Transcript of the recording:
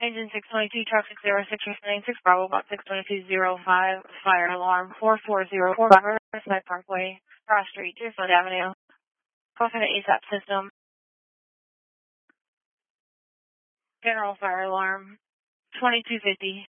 Engine 622, truck 60696, Bravo box 62205, fire alarm 44045, Riverside Parkway, Cross Street, Deerfield Avenue. Call for the ASAP system. General fire alarm 2250.